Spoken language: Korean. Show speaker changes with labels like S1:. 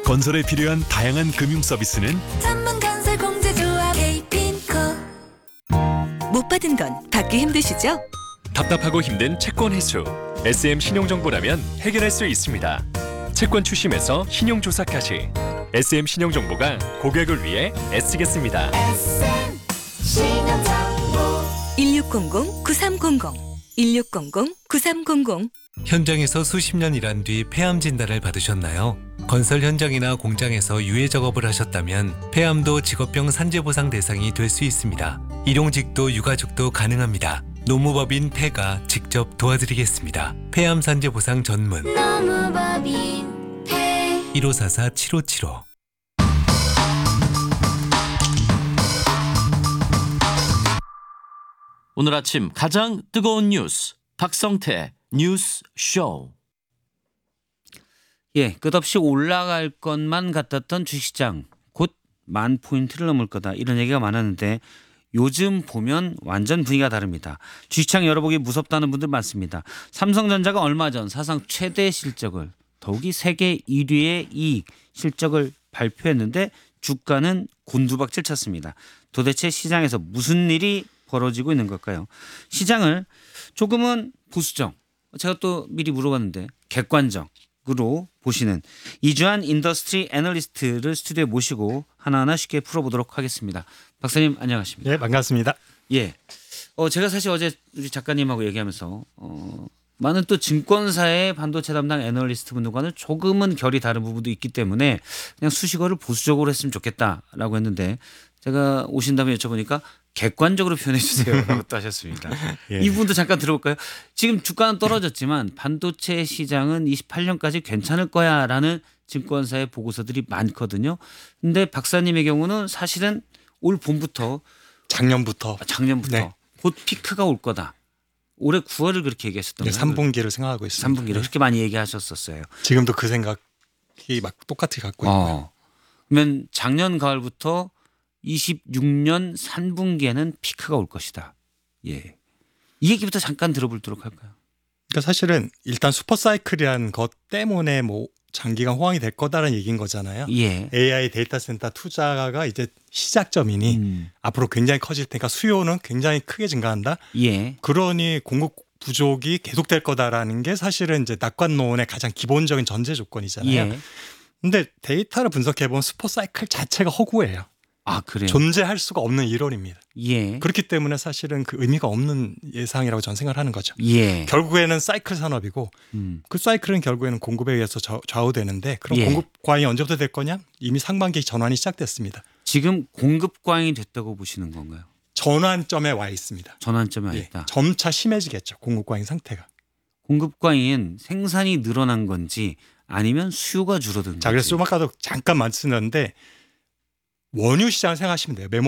S1: 건설에 필요한 다양한 금융 서비스는
S2: 전문건설공제조합 에이핀코.
S3: 못 받은 건 받기 힘드시죠?
S4: 답답하고 힘든 채권 회수. SM 신용정보라면 해결할 수 있습니다. 채권 추심에서 신용조사까지 SM 신용정보가 고객을 위해 애쓰겠습니다.
S2: SM 신용정보.
S3: 1600-9300 1600-9300
S5: 현장에서 수십 년 일한 뒤 폐암 진단을 받으셨나요? 건설 현장이나 공장에서 유해 작업을 하셨다면 폐암도 직업병 산재보상 대상이 될 수 있습니다. 일용직도 유가족도 가능합니다. 노무법인 폐가 직접 도와드리겠습니다. 폐암 산재보상 전문
S2: 노무법인 폐.
S5: 1544-7575.
S6: 오늘 아침 가장 뜨거운 뉴스 박성태 뉴스 쇼.
S7: 예, 끝없이 올라갈 것만 같았던 주식시장 곧 10,000포인트를 넘을 거다 이런 얘기가 많았는데 요즘 보면 완전 분위기가 다릅니다. 주식시장 열어보기 무섭다는 분들 많습니다. 삼성전자가 얼마 전 사상 최대 실적을 더욱이 세계 1위의 이익 실적을 발표했는데 주가는 곤두박질 쳤습니다. 도대체 시장에서 무슨 일이 벌어지고 있는 걸까요? 시장을 조금은 보수적, 제가 또 미리 물어봤는데 객관적으로 보시는 이주한 인더스트리 애널리스트를 스튜디오에 모시고 하나하나 쉽게 풀어보도록 하겠습니다. 박사님 안녕하십니까?
S8: 네, 반갑습니다.
S7: 예. 제가 사실 어제 우리 작가님하고 얘기하면서 많은 또 증권사의 반도체 담당 애널리스트 분들과는 조금은 결이 다른 부분도 있기 때문에 그냥 수식어를 보수적으로 했으면 좋겠다라고 했는데 제가 오신 다음에 여쭤보니까 객관적으로 표현해 주세요라고 또 하셨습니다.
S8: 예.
S7: 이 부분도 잠깐 들어볼까요? 지금 주가는 떨어졌지만 반도체 시장은 28년까지 괜찮을 거야라는 증권사의 보고서들이 많거든요. 근데 박사님의 경우는 사실은 올 봄부터
S8: 작년부터 네.
S7: 곧 피크가 올 거다. 올해 9월을 그렇게 얘기하셨던
S8: 네,
S7: 거예요.
S8: 3분기를 생각하고 있습니다.
S7: 3분기를 그렇게 많이 얘기하셨었어요.
S8: 지금도 그 생각이 막 똑같이 갖고 있고요.
S7: 그러면 작년 가을부터 26년 3분기에는 피크가 올 것이다. 예. 이 얘기부터 잠깐 들어보도록 할까요?
S8: 그러니까 사실은 일단 슈퍼사이클이라는 것 때문에 뭐 장기간 호황이 될 거다라는 얘기인 거잖아요.
S7: 예.
S8: AI 데이터 센터 투자가 이제 시작점이니 앞으로 굉장히 커질 테니까 수요는 굉장히 크게 증가한다.
S7: 예.
S8: 그러니 공급 부족이 계속될 거다라는 게 사실은 이제 낙관론의 가장 기본적인 전제 조건이잖아요.
S7: 예.
S8: 근데 데이터를 분석해 보면 슈퍼사이클 자체가 허구예요.
S7: 아, 그래요?
S8: 존재할 수가 없는 이론입니다.
S7: 예.
S8: 그렇기 때문에 사실은 그 의미가 없는 예상이라고 저는 생각을 하는 거죠.
S7: 예.
S8: 결국에는 사이클 산업이고 그 사이클은 결국에는 공급에 의해서 좌우되는데 그럼
S7: 예.
S8: 공급 과잉이 언제부터 될 거냐? 이미 상반기 전환이 시작됐습니다.
S7: 지금 공급 과잉이 됐다고 보시는 건가요?
S8: 전환점에 와 있습니다.
S7: 전환점에 와
S8: 예,
S7: 있다.
S8: 점차 심해지겠죠. 공급 과잉 상태가.
S7: 공급 과잉은 생산이 늘어난 건지 아니면 수요가 줄어든 건지.
S8: 자, 그래서 좀 아까도 잠깐 말씀드렸는데 원유 시장을 생각하시면 돼요.